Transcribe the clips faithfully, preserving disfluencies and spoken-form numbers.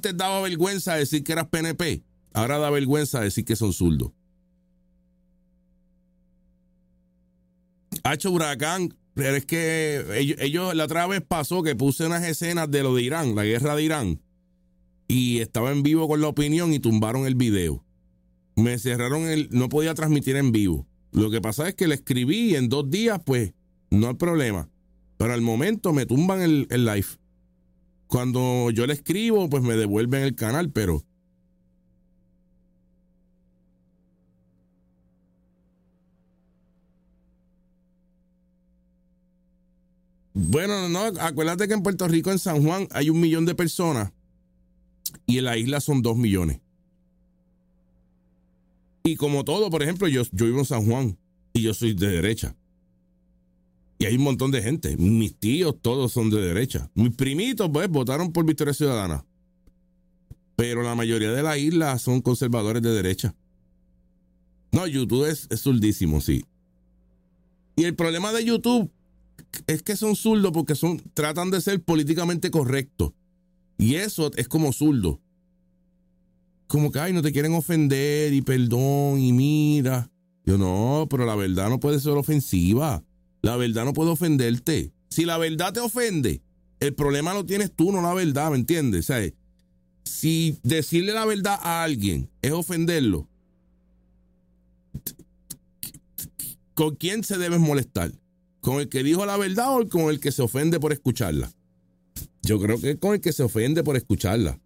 antes daba vergüenza decir que eras P N P. Ahora da vergüenza decir que son zurdos. Hacho Huracán, pero es que ellos, ellos la otra vez pasó que puse unas escenas de lo de Irán, la guerra de Irán, y estaba en vivo con la opinión y tumbaron el video. Me cerraron el, no podía transmitir en vivo. Lo que pasa es que le escribí y en dos días, pues, no hay problema. Pero al momento me tumban el, el live. Cuando yo le escribo, pues me devuelven el canal, pero... Bueno, no, acuérdate que en Puerto Rico, en San Juan, hay un millón de personas y en la isla son dos millones. Y como todo, por ejemplo, yo, yo vivo en San Juan y yo soy de derecha. Y hay un montón de gente. Mis tíos todos son de derecha. Mis primitos, pues, votaron por Victoria Ciudadana. Pero la mayoría de la isla son conservadores de derecha. No, YouTube es, es zurdísimo, sí. Y el problema de YouTube es que son zurdos porque son, tratan de ser políticamente correctos. Y eso es como zurdo. Como que, ay, no te quieren ofender y perdón y mira. Yo no, pero la verdad no puede ser ofensiva. La verdad no puede ofenderte. Si la verdad te ofende, el problema lo tienes tú, no la verdad, ¿me entiendes? O sea, si decirle la verdad a alguien es ofenderlo, ¿con quién se debes molestar? ¿Con el que dijo la verdad o con el que se ofende por escucharla? Yo creo que es con el que se ofende por escucharla.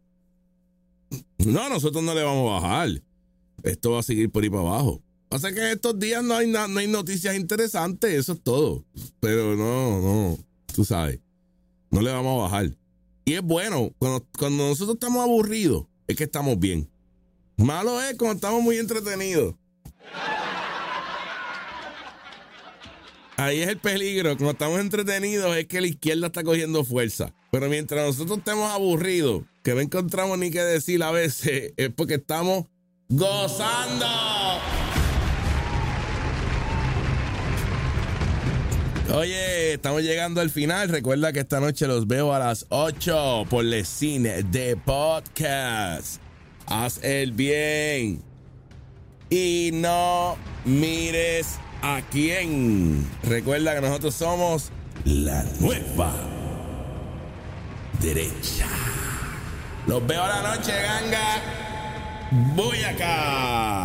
No, nosotros no le vamos a bajar. Esto va a seguir por ahí para abajo. O sea que en estos días no hay, no hay noticias interesantes, eso es todo. Pero no, no, tú sabes, no le vamos a bajar. Y es bueno, cuando, cuando nosotros estamos aburridos, es que estamos bien. Malo es cuando estamos muy entretenidos. Ahí es el peligro, cuando estamos entretenidos es que la izquierda está cogiendo fuerza. Pero mientras nosotros estemos aburridos, que no encontramos ni qué decir a veces, es porque estamos gozando. Oye, estamos llegando al final. Recuerda que esta noche los veo a las ocho por el cine de podcast. Haz el bien y no mires a quién. Recuerda que nosotros somos la nueva derecha. Los veo a la noche, ganga. Voy acá.